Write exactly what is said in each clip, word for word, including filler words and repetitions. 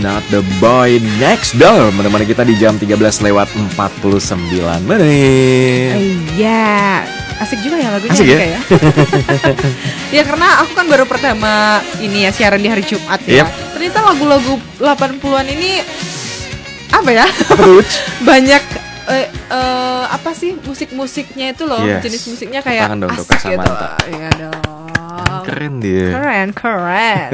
Not the Boy Next Door menemani kita di jam tiga belas lewat empat puluh sembilan menit. Iya, asik juga ya lagunya. Asik ya? Ya? Ya karena aku kan baru pertama ini ya siaran di hari Jumat ya. Yep. Ternyata lagu-lagu delapan puluhan ini apa ya? Apa tuh? Banyak eh, eh, apa sih musik-musiknya itu loh, Yes. jenis musiknya kayak Tangan dong untuk asik gitu. Samantha. Iya dong. Keren dia. Keren, keren.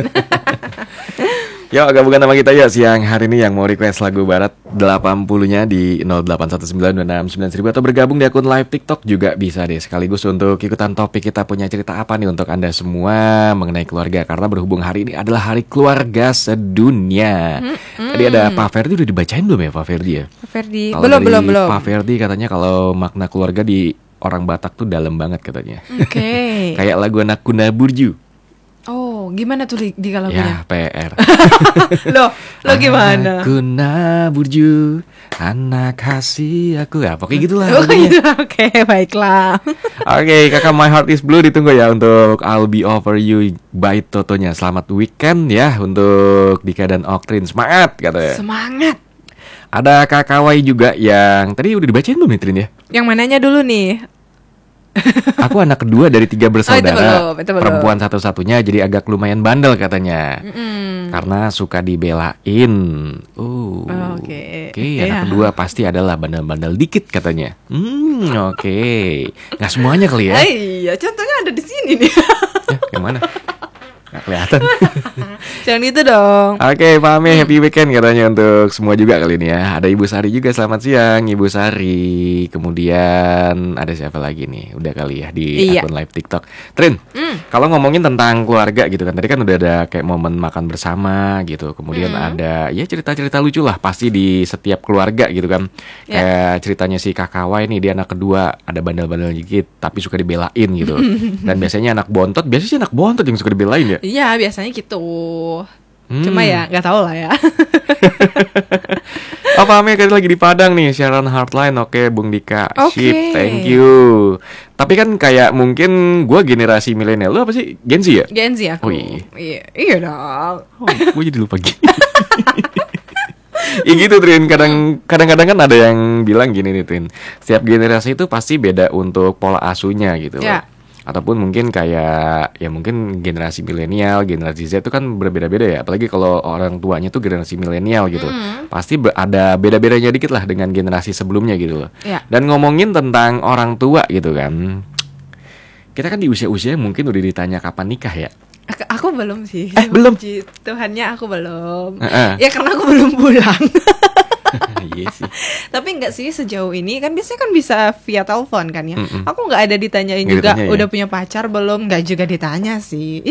Yuk gabungan sama kita ya siang hari ini yang mau request lagu barat delapan puluh-nya di nol delapan satu sembilan dua enam sembilan seribu atau bergabung di akun live TikTok juga bisa deh. Sekaligus untuk ikutan topik kita punya cerita apa nih untuk Anda semua mengenai keluarga. Karena berhubung hari ini adalah hari keluarga sedunia. Hmm, hmm. Tadi ada Pak Ferdi udah dibacain belum ya Pak Ferdi ya? Pak Ferdi, Kalo belum dari belum belum. Pak Ferdi katanya kalau makna keluarga di orang Batak tuh dalam banget katanya. Oke. Okay. Kayak lagu anak Kuna Burju. Oh, gimana tuh di, di Ya, lagunya? P R. Loh, lo gimana? Aku Naburju, anak kasih aku. Ya, pokoknya gitulah. Oh, lagunya. gitu. Oke, okay, baiklah. Oke, okay, kakak My Heart is Blue ditunggu ya untuk I'll Be Over You by Totonya. Selamat weekend ya untuk Dika dan Oktrin. Semangat katanya. Semangat. Ada kakak Wai juga yang tadi udah dibacain belum nih Trin ya? Yang mananya dulu nih? Aku anak kedua dari tiga bersaudara. Oh, itu belum, itu belum. Perempuan satu-satunya jadi agak lumayan bandel katanya. Mm-mm. Karena suka dibelain. Uh, Oh, Oke, Oke, okay, anak Iya. kedua pasti adalah bandel-bandel dikit katanya. Hmm, oke. Okay. Nggak semuanya kali ya? Ah, iya, contohnya ada di sini nih. Ya, yang mana? Nggak kelihatan. Jangan itu dong. Oke, okay, paham ya, happy weekend katanya untuk semua juga kali ini ya. Ada Ibu Sari juga, selamat siang Ibu Sari. Kemudian ada siapa lagi nih? Udah kali ya di Iya. akun live TikTok. Trin, mm. kalau ngomongin tentang keluarga gitu kan, tadi kan udah ada kayak momen makan bersama gitu. Kemudian mm. ada ya cerita-cerita lucu lah pasti di setiap keluarga gitu kan. Yeah. Kayak ceritanya si Kakak Wai nih, dia anak kedua, ada bandel-bandel dikit tapi suka dibelain gitu. Dan biasanya anak bontot, biasanya sih anak bontot yang suka dibelain ya. Iya, biasanya gitu. Hmm. Cuma ya nggak tahu lah ya. Oh Pame kan lagi di Padang nih, siaran Heartline. Oke Bung Dika, okay. Sip, thank you. Tapi kan kayak mungkin gue generasi milenial. Lu apa sih? Gen Z ya? Gen Z aku. Oh, iya. Iya, iya dong. Oh, gue jadi lupa gini. Ya gitu Trin, kadang, kadang-kadang kan ada yang bilang gini nih Trin, setiap generasi itu pasti beda untuk pola asuhnya gitu Ya. loh. Ataupun mungkin kayak ya mungkin generasi milenial, generasi Z itu kan berbeda-beda ya. Apalagi kalau orang tuanya tuh generasi milenial gitu. Mm. Pasti be- ada beda-bedanya dikit lah dengan generasi sebelumnya gitu loh. Ya. Dan ngomongin tentang orang tua gitu kan. Kita kan di usia-usia mungkin udah ditanya kapan nikah ya. Aku belum sih. Eh, belum. Puji Tuhannya aku belum. Uh-uh. Ya karena aku belum pulang. Iya sih. Tapi enggak sih sejauh ini kan biasanya kan bisa via telepon kan ya. Mm-mm. Aku nggak ada ditanyain Nggak juga ditanya, udah ya? punya pacar belum, nggak juga ditanya sih.